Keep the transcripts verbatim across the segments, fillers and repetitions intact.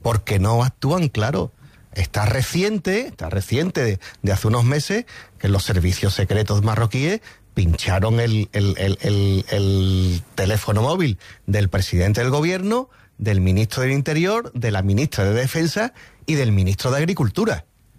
porque no actúan, claro. Está reciente, está reciente de, de hace unos meses, que los servicios secretos marroquíes pincharon el, el, el, el, el teléfono móvil del presidente del gobierno, del ministro del Interior, de la ministra de Defensa y del ministro de Agricultura.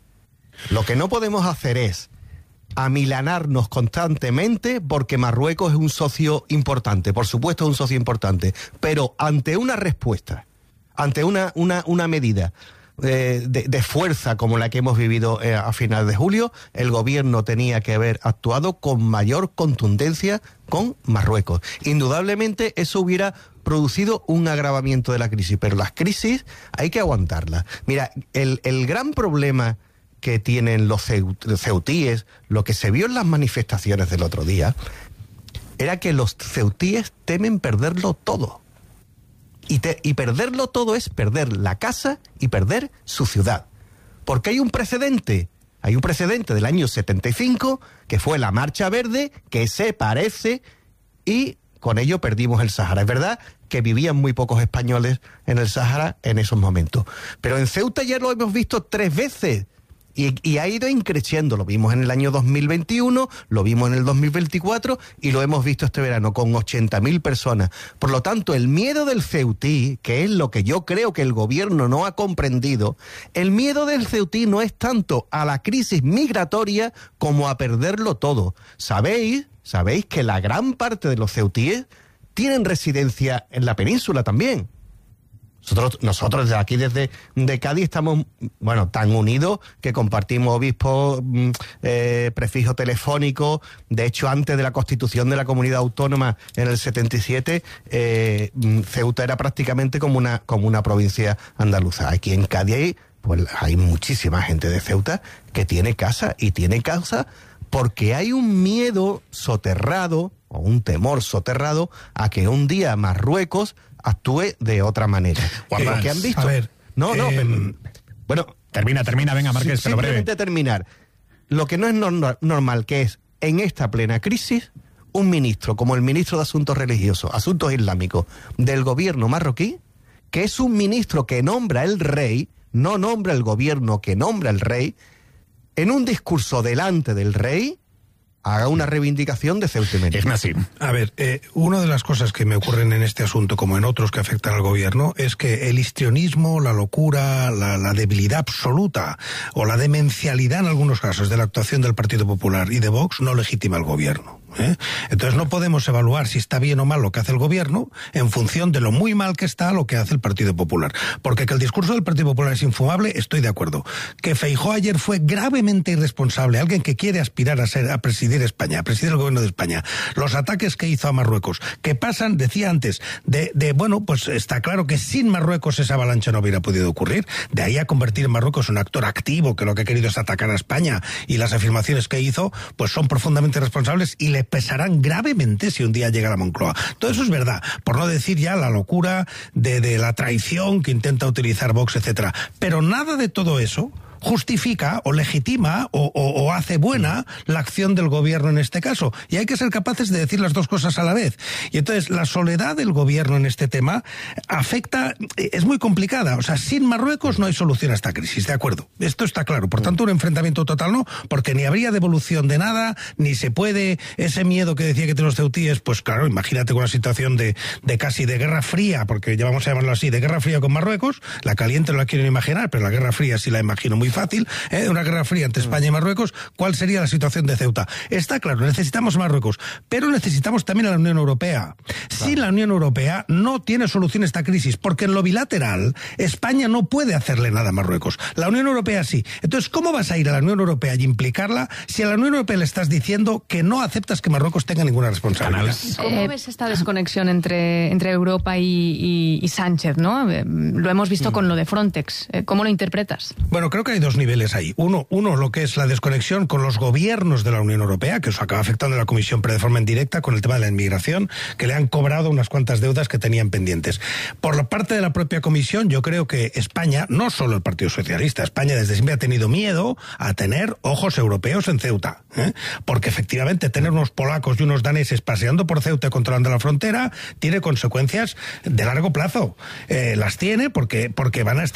Lo que no podemos hacer es amilanarnos constantemente porque Marruecos es un socio importante, por supuesto es un socio importante, pero ante una respuesta, ante una, una, una medida De, de, de fuerza como la que hemos vivido eh, a finales de julio, el gobierno tenía que haber actuado con mayor contundencia con Marruecos. Indudablemente eso hubiera producido un agravamiento de la crisis, pero las crisis hay que aguantarlas. Mira, el, el gran problema que tienen los ceutíes, lo que se vio en las manifestaciones del otro día, era que los ceutíes temen perderlo todo. Y, te, y perderlo todo es perder la casa y perder su ciudad. Porque hay un precedente, hay un precedente del año setenta y cinco, que fue la Marcha Verde, que se parece, y con ello perdimos el Sáhara. Es verdad que vivían muy pocos españoles en el Sáhara en esos momentos. Pero en Ceuta ya lo hemos visto tres veces. Y, y ha ido increciendo, lo vimos en el año dos mil veintiuno, lo vimos en el dos mil veinticuatro y lo hemos visto este verano con ochenta mil personas. Por lo tanto, el miedo del ceutí, que es lo que yo creo que el gobierno no ha comprendido, el miedo del ceutí no es tanto a la crisis migratoria como a perderlo todo. ¿Sabéis? ¿Sabéis que la gran parte de los ceutíes tienen residencia en la península también? Nosotros, nosotros desde aquí, desde de Cádiz, estamos, bueno, tan unidos que compartimos obispo, eh, prefijo telefónico. De hecho, antes de la constitución de la comunidad autónoma en el setenta y siete, eh, Ceuta era prácticamente como una, como una provincia andaluza. Aquí en Cádiz, pues hay muchísima gente de Ceuta que tiene casa, y tiene casa porque hay un miedo soterrado, o un temor soterrado, a que un día Marruecos actúe de otra manera. Juan, ¿Qué han visto? A ver, no, no, eh, pero, bueno, termina, termina, venga, Márquez, pero breve. Simplemente terminar. Lo que no es no, normal, que es en esta plena crisis, un ministro como el ministro de Asuntos Religiosos, Asuntos Islámicos del gobierno marroquí, que es un ministro que nombra el rey, no nombra el gobierno, que nombra el rey, en un discurso delante del rey, haga una reivindicación de Ceuta y Melilla. A ver, eh, una de las cosas que me ocurren en este asunto, como en otros que afectan al gobierno, es que el histrionismo, la locura, la, la debilidad absoluta o la demencialidad en algunos casos de la actuación del Partido Popular y de Vox no legitima al gobierno. ¿eh? Entonces no podemos evaluar si está bien o mal lo que hace el gobierno en función de lo muy mal que está lo que hace el Partido Popular. Porque que el discurso del Partido Popular es infumable, estoy de acuerdo. Que Feijóo ayer fue gravemente irresponsable, alguien que quiere aspirar a ser a presidir España, a presidir el gobierno de España. Los ataques que hizo a Marruecos, que pasan, decía antes, de, de bueno, pues está claro que sin Marruecos esa avalancha no hubiera podido ocurrir. De ahí a convertir a Marruecos en un actor activo, que lo que ha querido es atacar a España, y las afirmaciones que hizo, pues son profundamente responsables y le pesarán gravemente si un día llega a la Moncloa. Todo eso es verdad, por no decir ya la locura de, de la traición que intenta utilizar Vox, etcétera. Pero nada de todo eso justifica o legitima o, o, o hace buena la acción del gobierno en este caso. Y hay que ser capaces de decir las dos cosas a la vez. Y entonces la soledad del gobierno en este tema afecta, es muy complicada. O sea, sin Marruecos no hay solución a esta crisis, de acuerdo. Esto está claro. Por tanto, un enfrentamiento total no, porque ni habría devolución de nada, ni se puede, ese miedo que decía que tienen los ceutíes, pues claro, imagínate con una situación de, de casi de guerra fría, porque ya vamos a llamarlo así, de guerra fría con Marruecos. La caliente no la quieren imaginar, pero la guerra fría sí la imagino muy fácil, ¿eh? Una guerra fría entre España y Marruecos. ¿Cuál sería la situación de Ceuta? Está claro, necesitamos Marruecos, pero necesitamos también a la Unión Europea. Sin claro. La Unión Europea no tiene solución esta crisis, porque en lo bilateral España no puede hacerle nada a Marruecos. La Unión Europea sí. Entonces, ¿cómo vas a ir a la Unión Europea y implicarla si a la Unión Europea le estás diciendo que no aceptas que Marruecos tenga ninguna responsabilidad? ¿Cómo eh, ves esta desconexión entre, entre Europa y, y, y Sánchez, ¿no? Eh, lo hemos visto mm. con lo de Frontex. Eh, ¿Cómo lo interpretas? Bueno, creo que hay dos niveles ahí. Uno, uno, lo que es la desconexión con los gobiernos de la Unión Europea, que eso acaba afectando a la Comisión, pero de forma indirecta, con el tema de la inmigración, que le han cobrado unas cuantas deudas que tenían pendientes. Por la parte de la propia Comisión, yo creo que España, no solo el Partido Socialista, España desde siempre ha tenido miedo a tener ojos europeos en Ceuta, ¿eh? Porque efectivamente tener unos polacos y unos daneses paseando por Ceuta y controlando la frontera tiene consecuencias de largo plazo. Eh, las tiene porque, porque van a estar